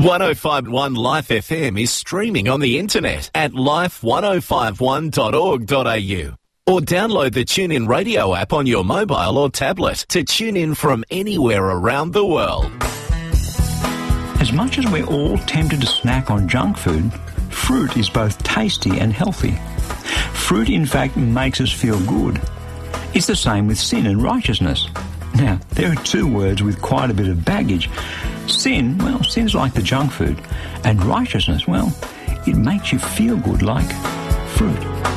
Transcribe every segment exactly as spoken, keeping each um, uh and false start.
one oh five point one Life F M is streaming on the internet at life ten fifty-one dot org dot a u. Or download the TuneIn Radio app on your mobile or tablet to tune in from anywhere around the world. As much as we're all tempted to snack on junk food, fruit is both tasty and healthy. Fruit, in fact, makes us feel good. It's the same with sin and righteousness. Now, there are two words with quite a bit of baggage. Sin, well, sin's like the junk food. And righteousness, well, it makes you feel good like fruit.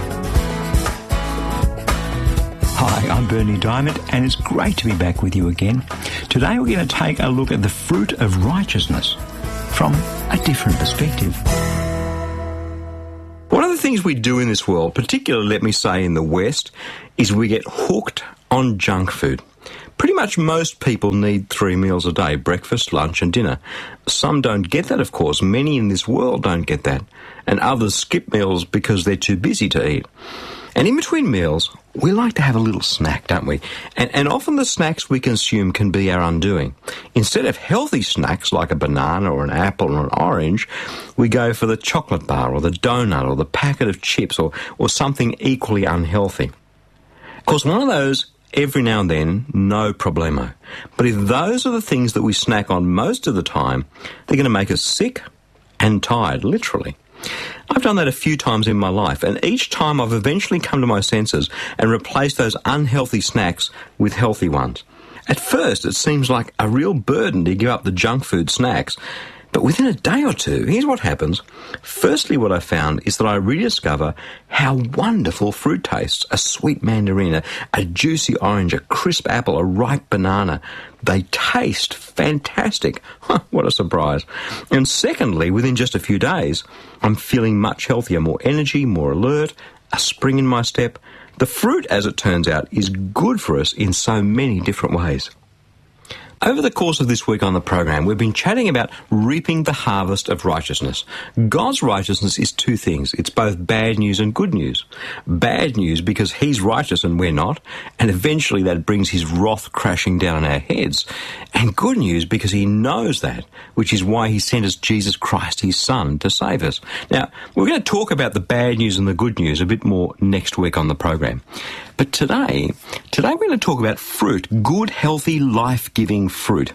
Hi, I'm Bernie Diamond, and it's great to be back with you again. Today we're going to take a look at the fruit of righteousness from a different perspective. One of the things we do in this world, particularly, let me say, in the West, is we get hooked on junk food. Pretty much most people need three meals a day, breakfast, lunch and dinner. Some don't get that, of course. Many in this world don't get that. And others skip meals because they're too busy to eat. And in between meals, we like to have a little snack, don't we? And, and often the snacks we consume can be our undoing. Instead of healthy snacks like a banana or an apple or an orange, we go for the chocolate bar or the donut or the packet of chips or, or something equally unhealthy. Of course, one of those, every now and then, no problemo. But if those are the things that we snack on most of the time, they're going to make us sick and tired, literally. I've done that a few times in my life, and each time I've eventually come to my senses and replaced those unhealthy snacks with healthy ones. At first, it seems like a real burden to give up the junk food snacks, but within a day or two, here's what happens. Firstly, what I found is that I rediscover how wonderful fruit tastes. A sweet mandarin, a, a juicy orange, a crisp apple, a ripe banana. They taste fantastic. Huh, what a surprise. And secondly, within just a few days, I'm feeling much healthier, more energy, more alert, a spring in my step. The fruit, as it turns out, is good for us in so many different ways. Over the course of this week on the program, we've been chatting about reaping the harvest of righteousness. God's righteousness is two things. It's both bad news and good news. Bad news because he's righteous and we're not, and eventually that brings his wrath crashing down on our heads. And good news because he knows that, which is why he sent us Jesus Christ, his Son, to save us. Now, we're going to talk about the bad news and the good news a bit more next week on the program. But today, today we're going to talk about fruit, good, healthy, life-giving fruit.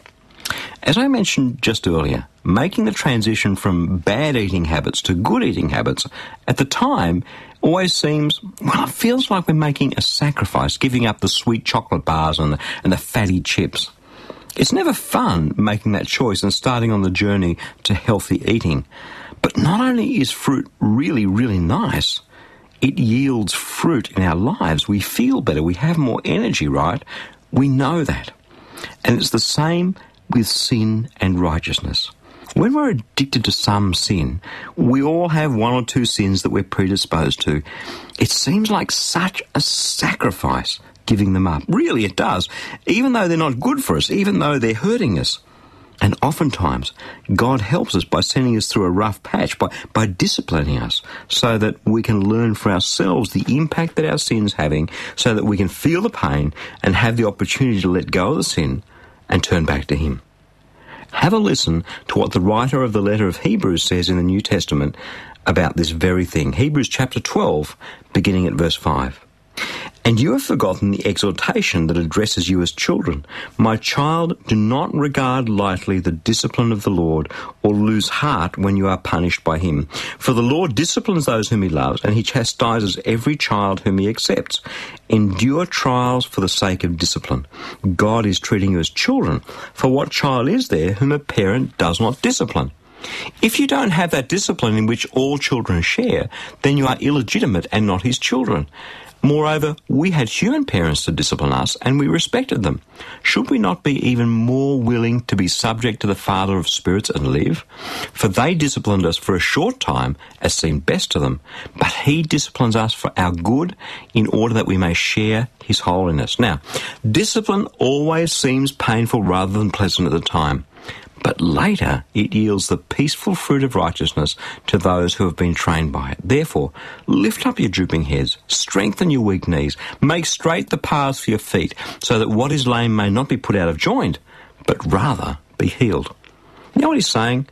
As I mentioned just earlier, making the transition from bad eating habits to good eating habits at the time always seems, well, it feels like we're making a sacrifice, giving up the sweet chocolate bars and the, and the fatty chips. It's never fun making that choice and starting on the journey to healthy eating. But not only is fruit really, really nice, it yields fruit in our lives. We feel better. We have more energy, right? We know that. And it's the same with sin and righteousness. When we're addicted to some sin, we all have one or two sins that we're predisposed to. It seems like such a sacrifice giving them up. Really, it does. Even though they're not good for us, even though they're hurting us. And oftentimes, God helps us by sending us through a rough patch, by, by disciplining us, so that we can learn for ourselves the impact that our sin's having, so that we can feel the pain and have the opportunity to let go of the sin and turn back to him. Have a listen to what the writer of the letter of Hebrews says in the New Testament about this very thing. Hebrews chapter twelve, beginning at verse five. And you have forgotten the exhortation that addresses you as children. My child, do not regard lightly the discipline of the Lord, or lose heart when you are punished by him. For the Lord disciplines those whom he loves, and he chastises every child whom he accepts. Endure trials for the sake of discipline. God is treating you as children. For what child is there whom a parent does not discipline? If you don't have that discipline in which all children share, then you are illegitimate and not his children. Moreover, we had human parents to discipline us, and we respected them. Should we not be even more willing to be subject to the Father of spirits and live? For they disciplined us for a short time, as seemed best to them, but he disciplines us for our good, in order that we may share his holiness. Now, discipline always seems painful rather than pleasant at the time. But later it yields the peaceful fruit of righteousness to those who have been trained by it. Therefore, lift up your drooping heads, strengthen your weak knees, make straight the paths for your feet, so that what is lame may not be put out of joint, but rather be healed. You know what he's saying?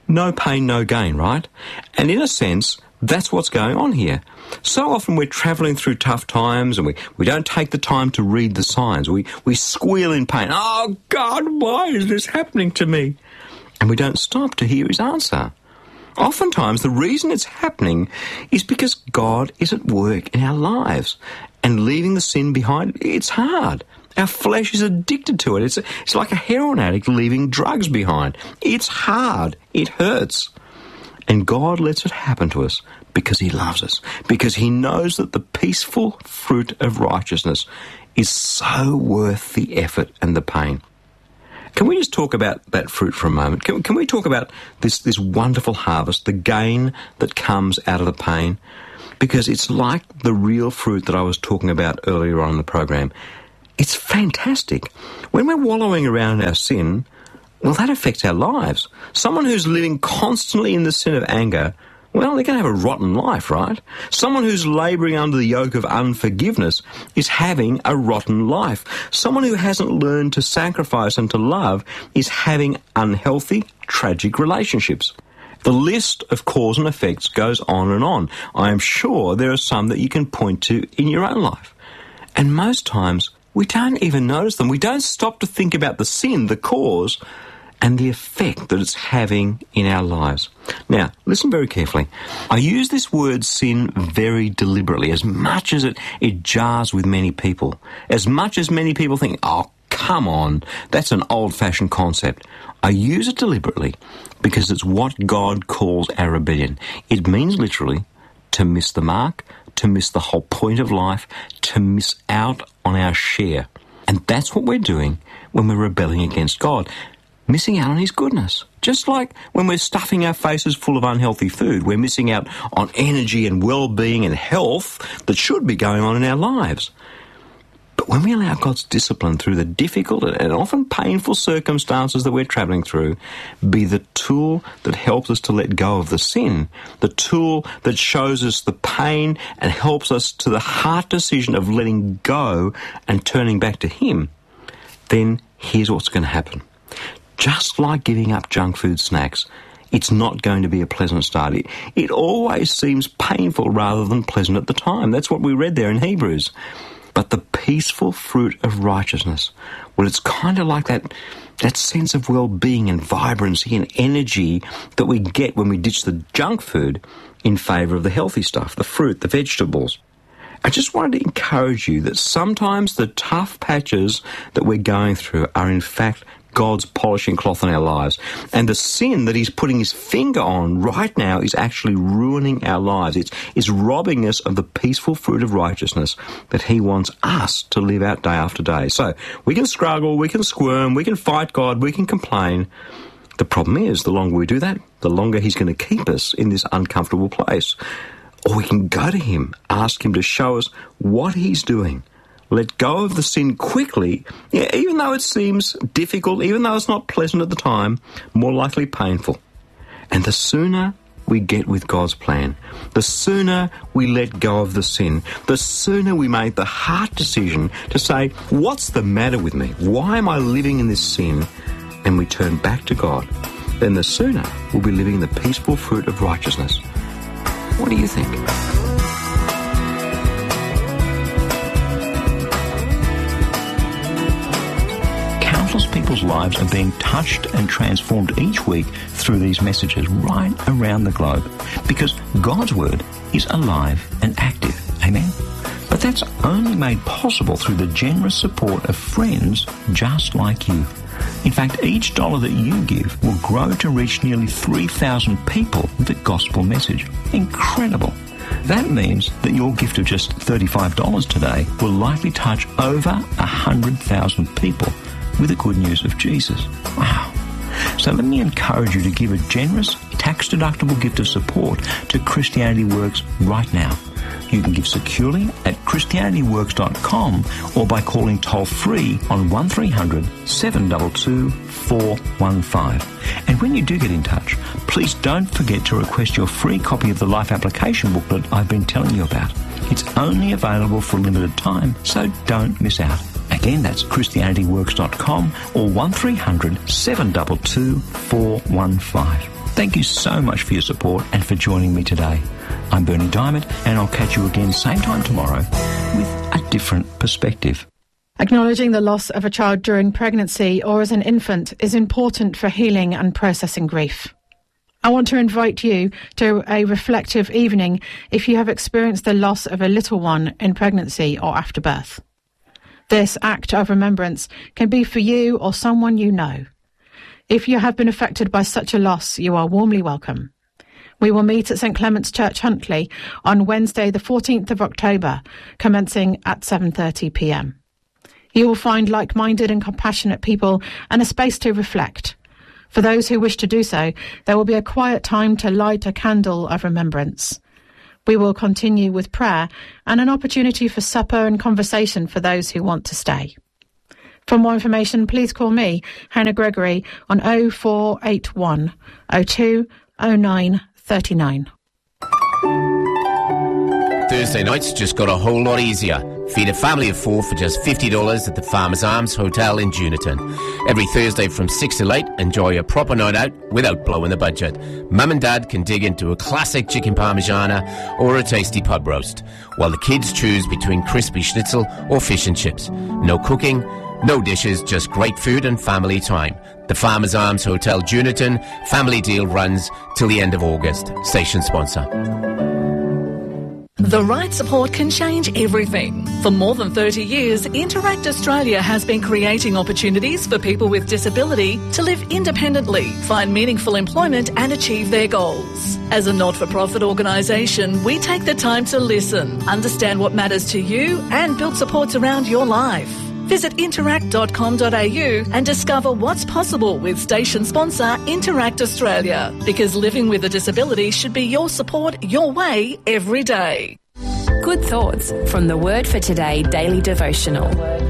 no pain, no gain, right? And in a sense, that's what's going on here. So often we're travelling through tough times and we, we don't take the time to read the signs. We, we squeal in pain. Oh, God, why is this happening to me? And we don't stop to hear his answer. Oftentimes, the reason it's happening is because God is at work in our lives. And leaving the sin behind, it's hard. Our flesh is addicted to it. It's, it's like a heroin addict leaving drugs behind. It's hard. It hurts. And God lets it happen to us because he loves us, because he knows that the peaceful fruit of righteousness is so worth the effort and the pain. Can we just talk about that fruit for a moment? Can, can we talk about this, this wonderful harvest, the gain that comes out of the pain? Because it's like the real fruit that I was talking about earlier on in the program. It's fantastic. When we're wallowing around in our sin, well, that affects our lives. Someone who's living constantly in the sin of anger, well, they're going to have a rotten life, right? Someone who's labouring under the yoke of unforgiveness is having a rotten life. Someone who hasn't learned to sacrifice and to love is having unhealthy, tragic relationships. The list of cause and effects goes on and on. I am sure there are some that you can point to in your own life. And most times, we don't even notice them. We don't stop to think about the sin, the cause, and the effect that it's having in our lives. Now, listen very carefully. I use this word sin very deliberately, as much as it, it jars with many people. As much as many people think, oh, come on, that's an old-fashioned concept. I use it deliberately because it's what God calls our rebellion. It means literally to miss the mark, to miss the whole point of life, to miss out on our share. And that's what we're doing when we're rebelling against God. Missing out on his goodness. Just like when we're stuffing our faces full of unhealthy food, we're missing out on energy and well-being and health that should be going on in our lives. But when we allow God's discipline through the difficult and often painful circumstances that we're travelling through be the tool that helps us to let go of the sin, the tool that shows us the pain and helps us to the hard decision of letting go and turning back to him, then here's what's going to happen. Just like giving up junk food snacks, it's not going to be a pleasant start. It, it always seems painful rather than pleasant at the time. That's what we read there in Hebrews. But the peaceful fruit of righteousness, well, it's kind of like that, that sense of well-being and vibrancy and energy that we get when we ditch the junk food in favour of the healthy stuff, the fruit, the vegetables. I just wanted to encourage you that sometimes the tough patches that we're going through are in fact God's polishing cloth in our lives. And the sin that he's putting his finger on right now is actually ruining our lives. It's, it's robbing us of the peaceful fruit of righteousness that he wants us to live out day after day. So we can struggle, we can squirm, we can fight God, we can complain. The problem is, the longer we do that, the longer he's going to keep us in this uncomfortable place. Or we can go to him, ask him to show us what he's doing. Let go of the sin quickly, yeah, even though it seems difficult, even though it's not pleasant at the time, more likely painful. And the sooner we get with God's plan, the sooner we let go of the sin, the sooner we make the hard decision to say, what's the matter with me? Why am I living in this sin? And we turn back to God, then the sooner we'll be living the peaceful fruit of righteousness. What do you think? People's lives are being touched and transformed each week through these messages right around the globe because God's Word is alive and active. Amen? But that's only made possible through the generous support of friends just like you. In fact, each dollar that you give will grow to reach nearly three thousand people with the gospel message. Incredible. That means that your gift of just thirty-five dollars today will likely touch over one hundred thousand people with the good news of Jesus. Wow. So let me encourage you to give a generous, tax-deductible gift of support to Christianity Works right now. You can give securely at christianity works dot com or by calling toll-free on one three hundred, seven two two, four one five. And when you do get in touch, please don't forget to request your free copy of the Life Application booklet I've been telling you about. It's only available for a limited time, so don't miss out. Again, that's christianity works dot com or one three hundred, seven two two, four one five. Thank you so much for your support and for joining me today. I'm Bernie Diamond, and I'll catch you again same time tomorrow with a different perspective. Acknowledging the loss of a child during pregnancy or as an infant is important for healing and processing grief. I want to invite you to a reflective evening if you have experienced the loss of a little one in pregnancy or after birth. This act of remembrance can be for you or someone you know. If you have been affected by such a loss, you are warmly welcome. We will meet at St Clement's Church, Huntly, on Wednesday the fourteenth of October, commencing at seven thirty p m. You will find like-minded and compassionate people and a space to reflect. For those who wish to do so, there will be a quiet time to light a candle of remembrance. We will continue with prayer and an opportunity for supper and conversation for those who want to stay. For more information, please call me, Hannah Gregory, on oh four eight one, oh two, oh nine, three nine. Thursday nights just got a whole lot easier. Feed a family of four for just fifty dollars at the Farmers Arms Hotel in Juniton. Every Thursday from six till eight, enjoy a proper night out without blowing the budget. Mum and Dad can dig into a classic chicken parmigiana or a tasty pub roast, while the kids choose between crispy schnitzel or fish and chips. No cooking, no dishes, just great food and family time. The Farmers Arms Hotel Juniton family deal runs till the end of August. Station sponsor. The right support can change everything. For more than thirty years, Interact Australia has been creating opportunities for people with disability to live independently, find meaningful employment and achieve their goals. As a not-for-profit organisation, we take the time to listen, understand what matters to you and build supports around your life. Visit interact dot com dot a u and discover what's possible with station sponsor Interact Australia. Because living with a disability should be your support, your way, every day. Good thoughts from the Word for Today daily devotional.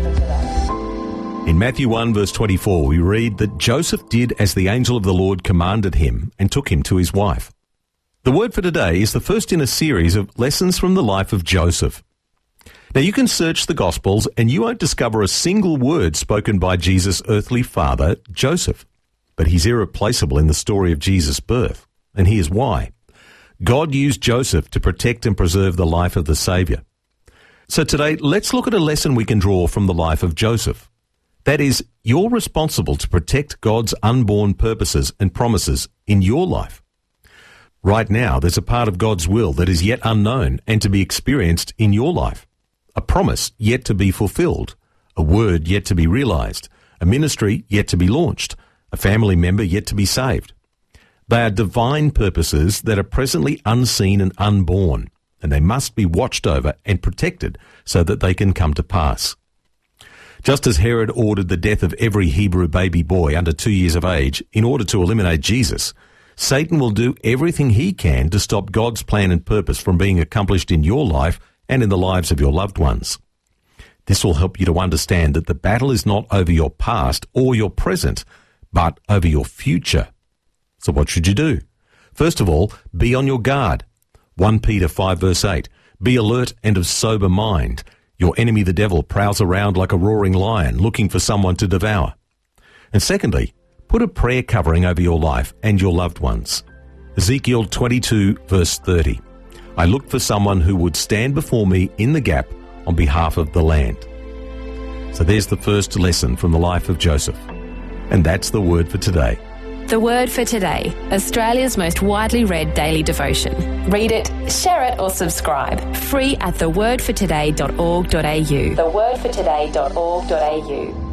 In Matthew one verse twenty-four, we read that Joseph did as the angel of the Lord commanded him and took him to his wife. The Word for Today is the first in a series of lessons from the life of Joseph. Now, you can search the Gospels and you won't discover a single word spoken by Jesus' earthly father, Joseph. But he's irreplaceable in the story of Jesus' birth, and here's why. God used Joseph to protect and preserve the life of the Saviour. So today, let's look at a lesson we can draw from the life of Joseph. That is, you're responsible to protect God's unborn purposes and promises in your life. Right now, there's a part of God's will that is yet unknown and to be experienced in your life. A promise yet to be fulfilled, a word yet to be realised, a ministry yet to be launched, a family member yet to be saved. They are divine purposes that are presently unseen and unborn, and they must be watched over and protected so that they can come to pass. Just as Herod ordered the death of every Hebrew baby boy under two years of age in order to eliminate Jesus, Satan will do everything he can to stop God's plan and purpose from being accomplished in your life and in the lives of your loved ones. This will help you to understand that the battle is not over your past or your present, but over your future. So what should you do? First of all, be on your guard. First Peter five verse eight, be alert and of sober mind. Your enemy the devil prowls around like a roaring lion looking for someone to devour. And secondly, put a prayer covering over your life and your loved ones. Ezekiel twenty-two verse thirty. I looked for someone who would stand before me in the gap on behalf of the land. So there's the first lesson from the life of Joseph. And that's the Word for Today. The Word for Today, Australia's most widely read daily devotion. Read it, share it or subscribe. Free at the word for today dot org dot a u. the word for today dot org dot a u.